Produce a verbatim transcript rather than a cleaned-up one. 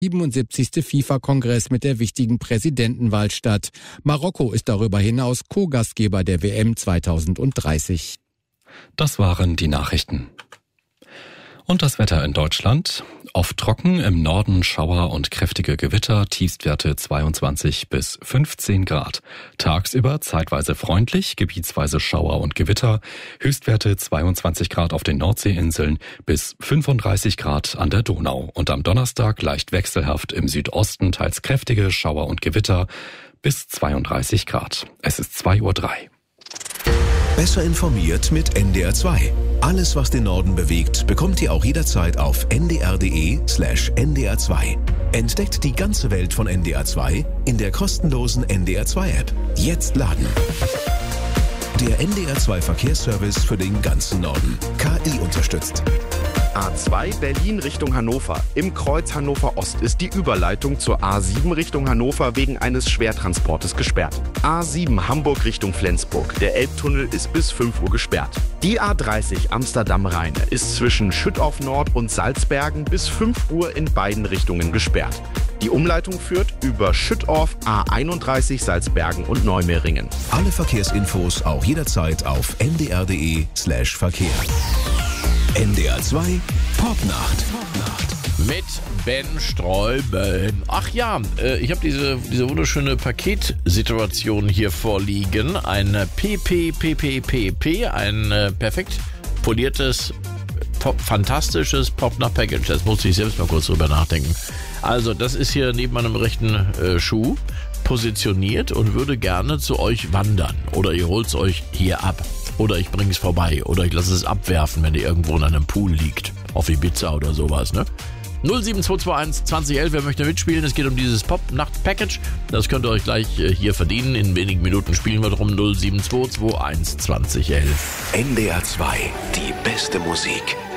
siebenundsiebzigste FIFA-Kongress mit der wichtigen Präsidentenwahl statt. Marokko ist darüber hinaus Co-Gastgeber der W M zweitausenddreißig. Das waren die Nachrichten. Und das Wetter in Deutschland. Oft trocken, im Norden Schauer und kräftige Gewitter, Tiefstwerte zweiundzwanzig bis fünfzehn Grad. Tagsüber zeitweise freundlich, gebietsweise Schauer und Gewitter, Höchstwerte zweiundzwanzig Grad auf den Nordseeinseln bis fünfunddreißig Grad an der Donau. Und am Donnerstag leicht wechselhaft im Südosten, teils kräftige Schauer und Gewitter bis zweiunddreißig Grad. Es ist zwei Uhr drei. Besser informiert mit N D R zwei. Alles, was den Norden bewegt, bekommt ihr auch jederzeit auf n d r punkt d e slash n d r zwei. Entdeckt die ganze Welt von N D R zwei in der kostenlosen N D R zwei App. Jetzt laden. Der N D R zwei Verkehrsservice für den ganzen Norden. K I unterstützt. A zwei Berlin Richtung Hannover. Im Kreuz Hannover Ost ist die Überleitung zur A sieben Richtung Hannover wegen eines Schwertransportes gesperrt. A sieben Hamburg Richtung Flensburg. Der Elbtunnel ist bis fünf Uhr gesperrt. Die A dreißig Amsterdam-Rheine ist zwischen Schüttorf Nord und Salzbergen bis fünf Uhr in beiden Richtungen gesperrt. Die Umleitung führt über Schüttorf, A einunddreißig Salzbergen und Neumeringen. Alle Verkehrsinfos auch jederzeit auf n d r punkt d e slash Verkehr. N D R zwei Popnacht. Mit Ben Streuben. Ach ja, äh, ich habe diese, diese wunderschöne Paketsituation hier vorliegen. Ein P P P P P P, ein äh, perfekt poliertes, Pop, fantastisches Popnacht-Package. Das musste ich selbst mal kurz drüber nachdenken. Also, das ist hier neben meinem rechten äh, Schuh positioniert und würde gerne zu euch wandern. Oder ihr holt es euch hier ab. Oder ich bringe es vorbei. Oder ich lasse es abwerfen, wenn ihr irgendwo in einem Pool liegt. Auf Ibiza oder sowas, ne? null sieben zwei zwei eins zwanzig elf, wer möchte mitspielen? Es geht um dieses Pop-Nacht-Package. Das könnt ihr euch gleich äh, hier verdienen. In wenigen Minuten spielen wir drum. null sieben zwei zwei eins zwanzig elf. N D R zwei, die beste Musik.